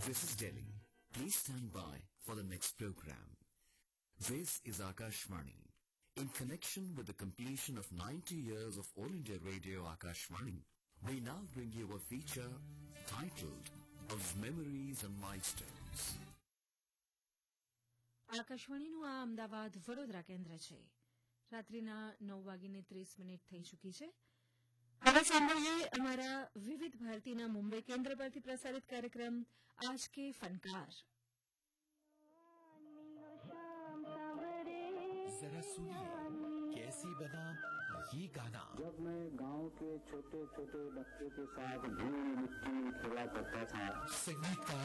This is Delhi. Please stand by for the next program. This is Akashvani. In connection with the completion of 90 years of All India Radio Akashvani, we now bring you a feature titled Of Memories and Milestones. આકાશવાણીનું આ અમદાવાદ વડોદરા કેન્દ્ર છે. રાત્રિના 9:30 થઈ ચૂકી છે. હવે સાંભળીએ અમારા વિવિધ ભારતીના મુંબઈ કેન્દ્ર પરથી પ્રસારિત કાર્યક્રમ આજ કે ફનકાર. जरा सुनिए कैसी बना ये गाना. जब मैं गांव के छोटे छोटे बच्चों के साथ धूल मिट्टी खेला करता था, संगीतकार